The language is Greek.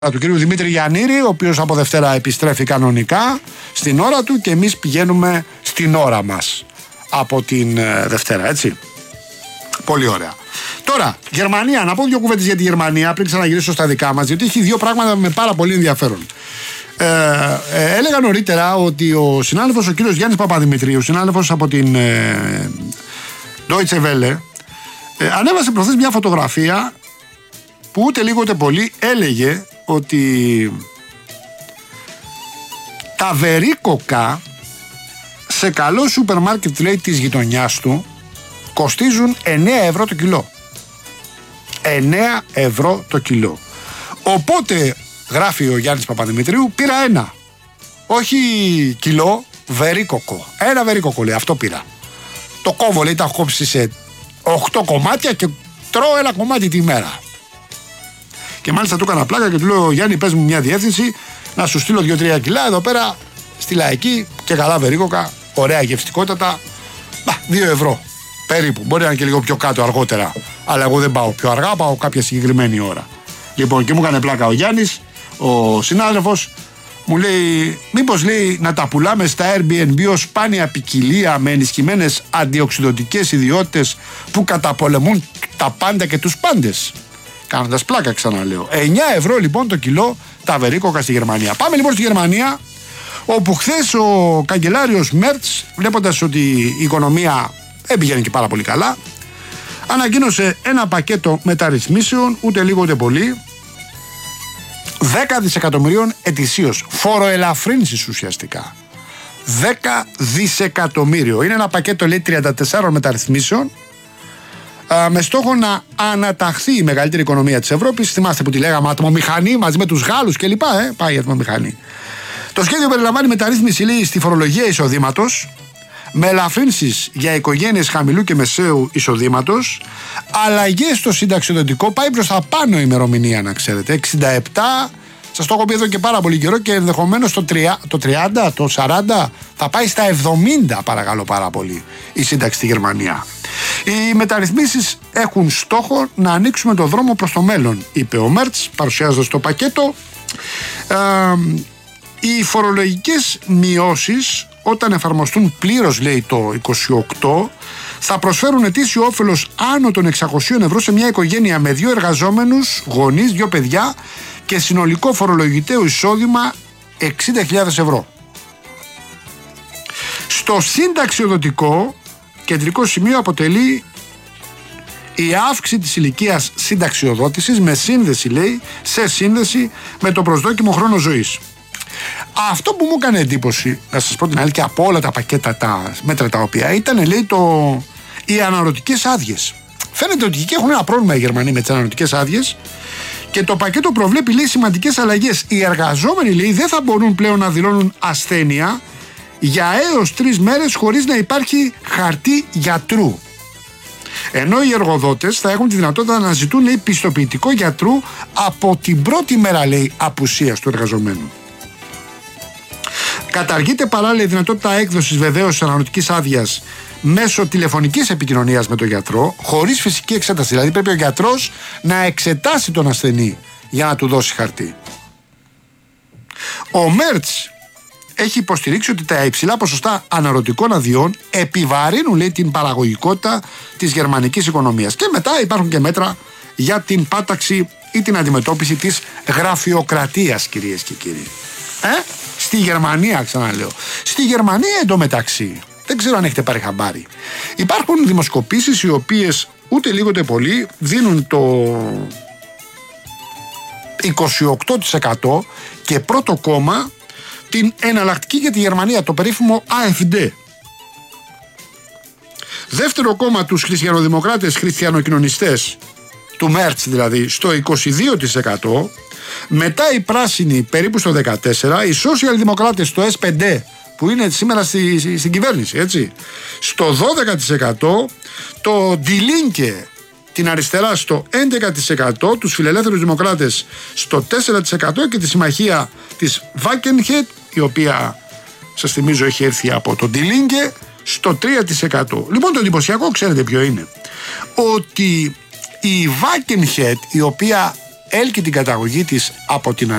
του κυρίου Δημήτρη Γιαννήρη, ο οποίος από Δευτέρα επιστρέφει κανονικά στην ώρα του και εμείς πηγαίνουμε στην ώρα μας από την Δευτέρα, έτσι. Πολύ ωραία. Τώρα, Γερμανία, να πω δύο κουβέντες για τη Γερμανία πριν ξαναγυρίσω στα δικά μας, διότι έχει δύο πράγματα με πάρα πολύ ενδιαφέρον. Έλεγα νωρίτερα ότι ο συνάδελφος, ο κύριος Γιάννης Παπαδημητρίου, συνάδελφος από την Deutsche Welle, ανέβασε προχθές μια φωτογραφία που ούτε λίγο ούτε πολύ έλεγε ότι τα βερίκοκα σε καλό σούπερ μάρκετ, λέει, της γειτονιάς του κοστίζουν 9 ευρώ το κιλό. 9 ευρώ το κιλό. Οπότε, γράφει ο Γιάννης Παπαδημητρίου, πήρα ένα. Όχι κιλό, βερίκοκο. Ένα βερίκοκο, λέει, αυτό πήρα. Το κόβω, λέει, τα έχω κόψει σε 8 κομμάτια και τρώω ένα κομμάτι τη μέρα. Και μάλιστα του έκανα πλάκα και του λέω: Γιάννη, πες μου μια διεύθυνση να σου στείλω 2-3 κιλά εδώ πέρα στη Λαϊκή και καλά βερίκοκα, ωραία γευστικότατα. 2 ευρώ περίπου. Μπορεί να είναι και λίγο πιο κάτω αργότερα. Αλλά εγώ δεν πάω πιο αργά, πάω κάποια συγκεκριμένη ώρα. Λοιπόν, και μου έκανε πλάκα ο Γιάννης, ο συνάδελφος, μου λέει: μήπως, λέει, να τα πουλάμε στα Airbnb ως σπάνια ποικιλία με ενισχυμένες αντιοξυδωτικές ιδιότητες που καταπολεμούν τα πάντα και τους πάντες. Κάνοντας πλάκα, ξαναλέω. 9 ευρώ λοιπόν το κιλό τα βερίκοκα στη Γερμανία. Πάμε λοιπόν στη Γερμανία, όπου χθες ο καγκελάριος Μέρτς, βλέποντας ότι η οικονομία δεν πηγαίνει και πάρα πολύ καλά, ανακοίνωσε ένα πακέτο μεταρρυθμίσεων, ούτε λίγο ούτε πολύ, 10 δισεκατομμυρίων ετησίως. Φοροελαφρύνσεις ουσιαστικά. 10 δισεκατομμύριο. Είναι ένα πακέτο, λέει, 34 μεταρρυθμίσεων, με στόχο να αναταχθεί η μεγαλύτερη οικονομία της Ευρώπης. Θυμάστε που τη λέγαμε ατμομηχανή μαζί με τους Γάλλους κλπ. Πάει η ατμομηχανή. Το σχέδιο περιλαμβάνει μεταρρύθμιση, λέει, στη φορολογία εισοδήματος, με ελαφρύνσεις για οικογένειες χαμηλού και μεσαίου εισοδήματος, αλλαγές στο συνταξιοδοτικό, πάει προς τα πάνω η ημερομηνία, να ξέρετε. 67, σας το έχω πει εδώ και πάρα πολύ καιρό, και ενδεχομένως το 30, το 40 θα πάει στα 70, παρακαλώ πάρα πολύ, η σύνταξη στη Γερμανία. Οι μεταρρυθμίσεις έχουν στόχο να ανοίξουμε το δρόμο προς το μέλλον, είπε ο Μέρτς παρουσιάζοντας το πακέτο. Οι φορολογικές μειώσεις, όταν εφαρμοστούν πλήρως, λέει, το 28, θα προσφέρουν ετήσιο όφελος άνω των 600 ευρώ σε μια οικογένεια με 2 εργαζόμενους, γονείς, 2 παιδιά και συνολικό φορολογητέο εισόδημα 60.000 ευρώ. Στο συνταξιοδοτικό, κεντρικό σημείο αποτελεί η αύξηση της ηλικίας συνταξιοδότησης με σύνδεση, λέει, σε σύνδεση με το προσδόκιμο χρόνο ζωής. Αυτό που μου έκανε εντύπωση, να σας πω την αλήθεια, από όλα τα πακέτα, τα μέτρα τα οποία ήταν, λέει, οι αναρωτικές άδειες. Φαίνεται ότι εκεί έχουν ένα πρόβλημα οι Γερμανοί με τις αναρωτικές άδειες, και το πακέτο προβλέπει, λέει, σημαντικές αλλαγές. Οι εργαζόμενοι, λέει, δεν θα μπορούν πλέον να δηλώνουν ασθένεια για έως 3 μέρες χωρίς να υπάρχει χαρτί γιατρού. Ενώ οι εργοδότες θα έχουν τη δυνατότητα να ζητούν, λέει, πιστοποιητικό γιατρού από την πρώτη μέρα, λέει, απουσίας του εργαζομένου. Καταργείται παράλληλα η δυνατότητα έκδοσης βεβαίωσης αναρωτικής άδειας μέσω τηλεφωνικής επικοινωνίας με τον γιατρό, χωρίς φυσική εξέταση. Δηλαδή πρέπει ο γιατρός να εξετάσει τον ασθενή για να του δώσει χαρτί. Ο Μέρτς έχει υποστηρίξει ότι τα υψηλά ποσοστά αναρωτικών αδειών επιβαρύνουν, λέει, την παραγωγικότητα της γερμανικής οικονομίας. Και μετά υπάρχουν και μέτρα για την πάταξη ή την αντιμετώπιση της γραφειοκρατίας, κυρίες και κύριοι. Στη Γερμανία, ξαναλέω. Στη Γερμανία, εντωμεταξύ, δεν ξέρω αν έχετε πάρει χαμπάρι, υπάρχουν δημοσκοπήσεις οι οποίες ούτε λίγο ούτε πολύ δίνουν το 28% και πρώτο κόμμα την εναλλακτική για τη Γερμανία, το περίφημο AfD. Δεύτερο κόμμα τους χριστιανοδημοκράτες, χριστιανοκοινωνιστές, του Μέρτς δηλαδή, στο 22%. Μετά οι πράσινοι περίπου στο 14%, οι σοσιαλδημοκράτες στο S5 που είναι σήμερα στην κυβέρνηση, έτσι, στο 12%, το Die Linke, την αριστερά, στο 11%, τους φιλελεύθερους δημοκράτες στο 4% και τη συμμαχία της Wagenknecht, η οποία, σας θυμίζω, έχει έρθει από το Die Linke, στο 3%. Λοιπόν, το εντυπωσιακό ξέρετε ποιο είναι? Ότι η Wagenknecht, η οποία έλκει την καταγωγή της από την